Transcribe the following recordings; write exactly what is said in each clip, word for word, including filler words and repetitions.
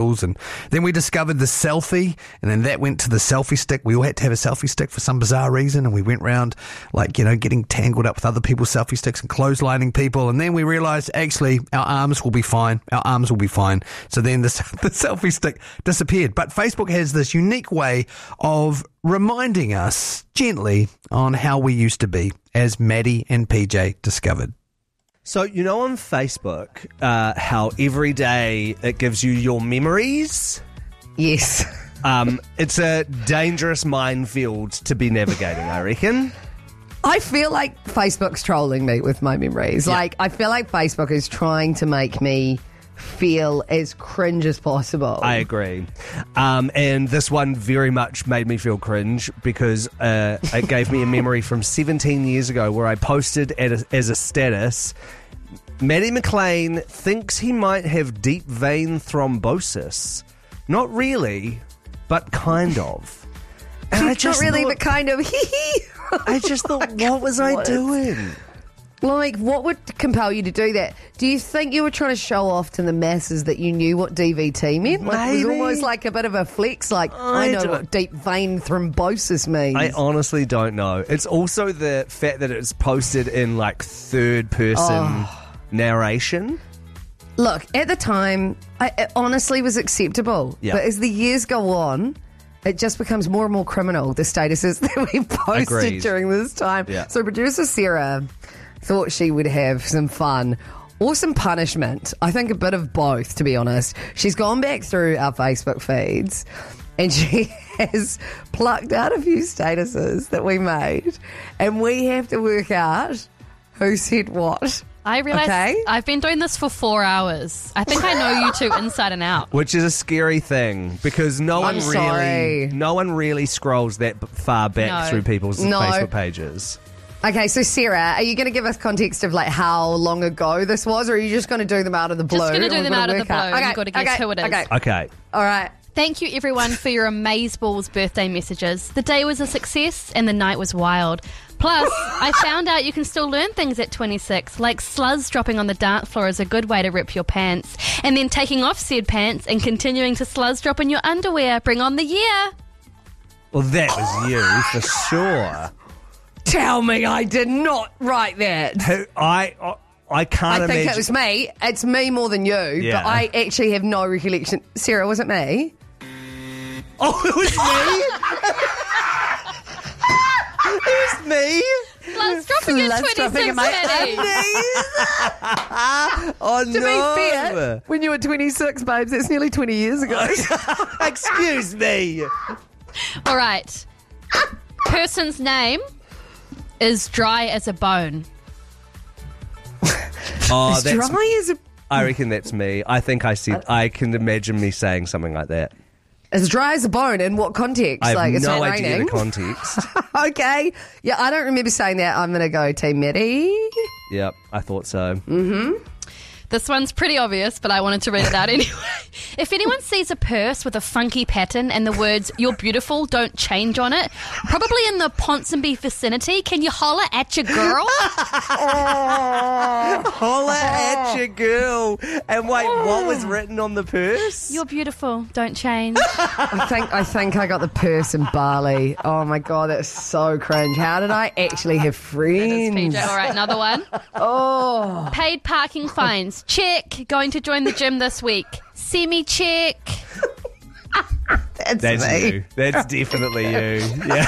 rules. And then we discovered the selfie, and then that went to the selfie stick. We all had to have a selfie stick for some bizarre reason, and we went around, like, you know, getting tangled up with other people's selfie sticks and clotheslining people. And then we realized, actually, our arms will be fine. Our arms will be fine. So then the, the selfie stick disappeared. But Facebook has this unique way of reminding us gently on how we used to be, as Maddie and P J discovered. So, you know on Facebook, uh, how every day it gives you your memories? Yes. Um, it's a dangerous minefield to be navigating, I reckon. I feel like Facebook's trolling me with my memories. Yeah. Like, I feel like Facebook is trying to make me feel as cringe as possible. I agree. Um, and this one very much made me feel cringe because uh, it gave me a memory from seventeen years ago where I posted at a, as a status, Maddie McLean thinks he might have deep vein thrombosis. Not really, but kind of. And I just Not really, thought, but kind of. I just thought, what was I What? doing? Like, what would compel you to do that? Do you think you were trying to show off to the masses that you knew what D V T meant? Like, it was Maybe. almost like a bit of a flex, like, I I, know don't- what deep vein thrombosis means. I honestly don't know. It's also the fact that it's posted in like third person Oh. narration. Look, at the time, I, it honestly was acceptable. Yeah. But as the years go on, it just becomes more and more criminal, the statuses that we posted Agreed. during this time. Yeah. So producer Sarah thought she would have some fun or some punishment. I think a bit of both, to be honest. She's gone back through our Facebook feeds and she has plucked out a few statuses that we made, and we have to work out who said what. I realise Okay. I've been doing this for four hours. I think I know you two inside and out. Which is a scary thing because no one I'm really, sorry. no one really scrolls that b- far back No. through people's No. Facebook pages. Okay, so Sarah, are you going to give us context of like how long ago this was, or are you just going to do them out of the blue? Just going to and do we're them gonna out of the work blue. and Okay, You've got to guess okay, who it is. Okay, Okay. all right. Thank you, everyone, for your Amazeballs birthday messages. The day was a success and the night was wild. Plus, I found out you can still learn things at twenty-six, like sluz dropping on the dance floor is a good way to rip your pants, and then taking off said pants and continuing to sluz drop in your underwear. Bring on the year. Well, that was you for sure. Tell me I did not write that. Who I I, I can't I think imagine. it was me. It's me more than you, Yeah. but I actually have no recollection. Sarah, was it me? Oh, it was me. It was me. Sluz dropping at Sluz dropping twenty-six, in my Maddie. Oh To no! be fair, when you were twenty-six, babes, that's nearly twenty years ago. Excuse me. All right. Person's name is dry as a bone. Oh, As that's. dry as a... I reckon that's me. I think I said. I can imagine me saying something like that. As dry as a bone. In what context? I have like, it's no not idea raining. the context. Okay. Yeah, I don't remember saying that. I'm going to go Team Maddie. Yep, I thought so. Mm. This one's pretty obvious, but I wanted to read it out anyway. If anyone sees a purse with a funky pattern and the words "You're beautiful" don't change on it, probably in the Ponsonby vicinity, can you holler at your girl? Holla at your girl. And wait, what was written on the purse? You're beautiful, don't change. I think I think I got the purse in Bali. Oh my god, that's so cringe. How did I actually have That is friends? P J. All right, another one. Oh, Paid parking fines. Check. Going to join the gym this week. Semi check. that's, That's me. you. That's definitely you. Yeah.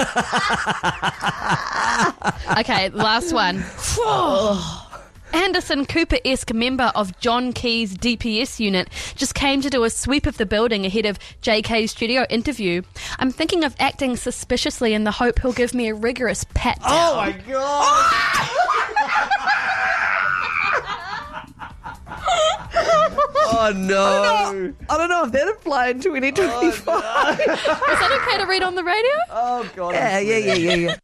Okay, last one. Anderson Cooper-esque member of John Key's D P S unit just came to do a sweep of the building ahead of J K's studio interview. I'm thinking of acting suspiciously in the hope he'll give me a rigorous pat down. Oh my god. Oh no. I don't know if that applied in twenty twenty-five. Is that okay to read on the radio? Oh god. Yeah, yeah, yeah, yeah, yeah.